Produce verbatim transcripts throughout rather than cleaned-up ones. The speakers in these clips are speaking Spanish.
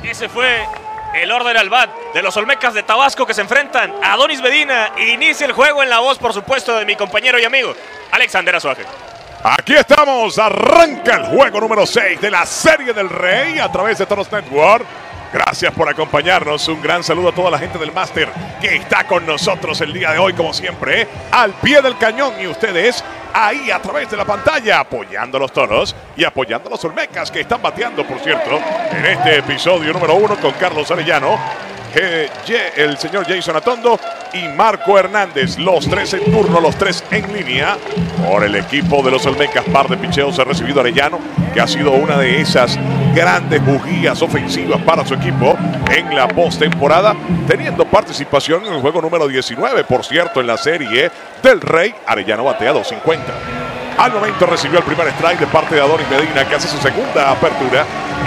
Ese fue el orden al bat de los Olmecas de Tabasco que se enfrentan a Adonis Medina. Inicia el juego en la voz, por supuesto, de mi compañero y amigo Alexander Azuaje. Aquí estamos, arranca el juego número seis de la Serie del Rey a través de Toros Network. Gracias por acompañarnos, un gran saludo a toda la gente del máster que está con nosotros el día de hoy, como siempre, ¿eh? al pie del cañón, y ustedes ahí a través de la pantalla apoyando a los Toros y apoyando a los Olmecas que están bateando, por cierto, en este episodio número uno con Carlos Arellano, eh, el señor Jason Atondo y Marco Hernández, los tres en turno, los tres en línea por el equipo de los Olmecas. Par de picheos ha recibido Arellano, que ha sido una de esas grandes bujías ofensivas para su equipo en la postemporada, teniendo participación en el juego número diecinueve, por cierto, en la Serie del Rey. Arellano batea dos cincuenta. Al momento recibió el primer strike de parte de Adonis Medina, que hace su segunda apertura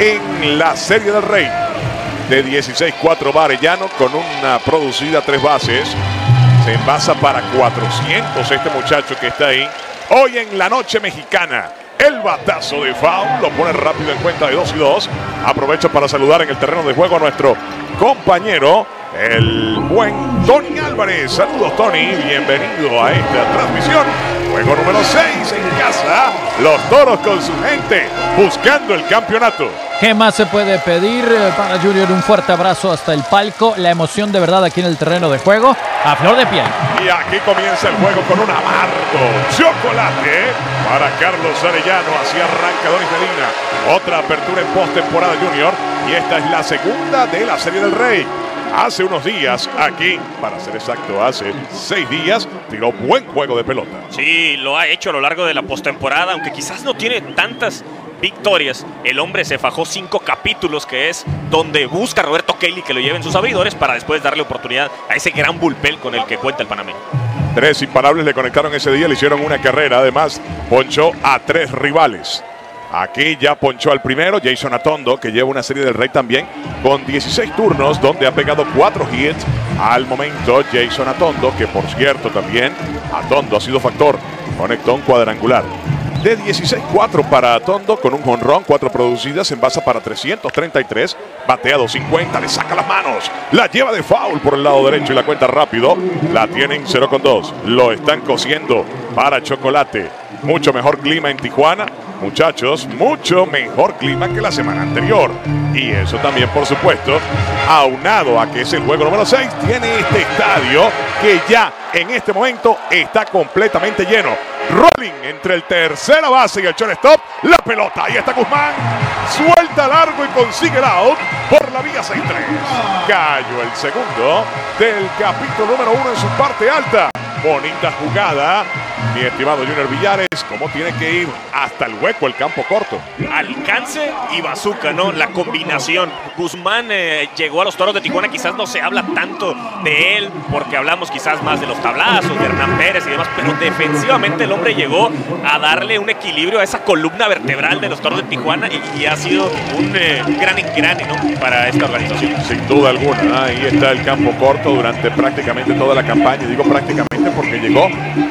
en la Serie del Rey. De dieciséis cuatro va Arellano con una producida tres bases. Se envasa para cuatrocientos este muchacho que está ahí. Hoy en la noche mexicana, el batazo de foul lo pone rápido en cuenta de dos y dos. Aprovecho para saludar en el terreno de juego a nuestro compañero, el buen Tony Álvarez. Saludos, Tony, bienvenido a esta transmisión. Juego número seis en casa, los Toros con su gente buscando el campeonato. ¿Qué más se puede pedir para Junior? Un fuerte abrazo hasta el palco. La emoción de verdad aquí en el terreno de juego a flor de piel. Y aquí comienza el juego con un amargo chocolate para Carlos Arellano. Así arranca Adonis Medina. Otra apertura en postemporada Junior. Y esta es la segunda de la Serie del Rey. Hace unos días, aquí, para ser exacto, hace seis días, tiró buen juego de pelota. Sí, lo ha hecho a lo largo de la postemporada, aunque quizás no tiene tantas victorias. El hombre se fajó cinco capítulos, que es donde busca Roberto Kelly que lo lleven sus abridores para después darle oportunidad a ese gran bullpen con el que cuenta el panameño. Tres imparables le conectaron ese día, le hicieron una carrera. Además, ponchó a tres rivales. Aquí ya ponchó al primero, Jason Atondo, que lleva una Serie del Rey también con dieciséis turnos, donde ha pegado cuatro hits. Al momento, Jason Atondo, que por cierto también Atondo ha sido factor, conectó un cuadrangular. De dieciséis cuatro para Atondo, con un jonrón, cuatro producidas, envasa para trescientos treinta y tres, batea dos cincuenta, le saca las manos, la lleva de foul por el lado derecho y la cuenta rápido. La tienen cero con dos, lo están cosiendo para chocolate. Mucho mejor clima en Tijuana, muchachos, mucho mejor clima que la semana anterior. Y eso también, por supuesto, aunado a que es el juego número seis, tiene este estadio que ya en este momento está completamente lleno. Rolling entre el tercera base y el shortstop, la pelota, ahí está Guzmán, suelta largo y consigue el out por la vía seis tres. Cayó el segundo del capítulo número uno en su parte alta. Bonita jugada, mi estimado Junior Villares, cómo tiene que ir hasta el hueco, el campo corto. Alcance y bazooka, ¿no? La combinación. Guzmán eh, llegó a los Toros de Tijuana, quizás no se habla tanto de él, porque hablamos quizás más de los tablazos, de Hernán Pérez y demás, pero defensivamente el hombre llegó a darle un equilibrio a esa columna vertebral de los Toros de Tijuana y, y ha sido un eh, gran engrane, ¿no? Para esta organización. Sin duda alguna, ahí está el campo corto durante prácticamente toda la campaña, digo prácticamente porque llegó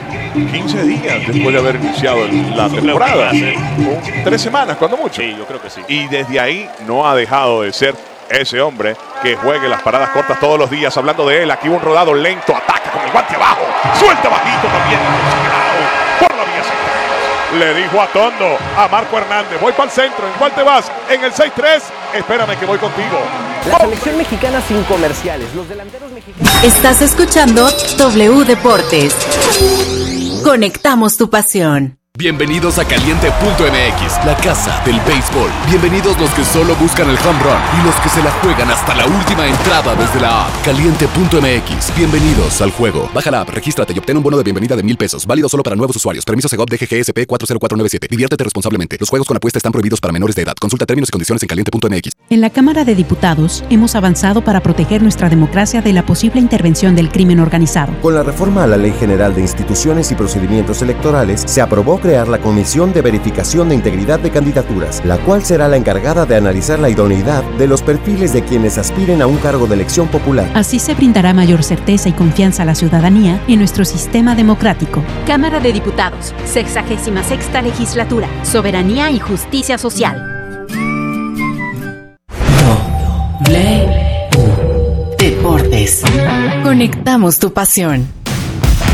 quince días después de haber iniciado la temporada. Tres semanas, cuando mucho. Sí, yo creo que sí. Y desde ahí no ha dejado de ser ese hombre que juegue las paradas cortas todos los días. Hablando de él, aquí un rodado lento, ataca con el guante abajo, suelta bajito también, por la vía seis tres. Le dijo a Tondo, a Marco Hernández, voy para el centro, ¿en cuál te vas? En el seis tres, espérame que voy contigo. La selección mexicana sin comerciales, los delanteros mexicanos. Estás escuchando W Deportes. Conectamos tu pasión. Bienvenidos a Caliente punto M X, la casa del béisbol. Bienvenidos los que solo buscan el home run y los que se la juegan hasta la última entrada desde la app. Caliente punto M X, bienvenidos al juego. Baja la app, regístrate y obtén un bono de bienvenida de mil pesos. Válido solo para nuevos usuarios. Permiso Segov D G G S P cuatro cero cuatro nueve siete. Diviértete responsablemente. Los juegos con apuesta están prohibidos para menores de edad. Consulta términos y condiciones en Caliente punto M X. En la Cámara de Diputados hemos avanzado para proteger nuestra democracia de la posible intervención del crimen organizado. Con la reforma a la Ley General de Instituciones y Procedimientos Electorales, se aprobó crear la Comisión de Verificación de Integridad de Candidaturas, la cual será la encargada de analizar la idoneidad de los perfiles de quienes aspiren a un cargo de elección popular. Así se brindará mayor certeza y confianza a la ciudadanía en nuestro sistema democrático. Cámara de Diputados, sexagésima sexta legislatura, soberanía y justicia social. Deportes. Conectamos tu pasión.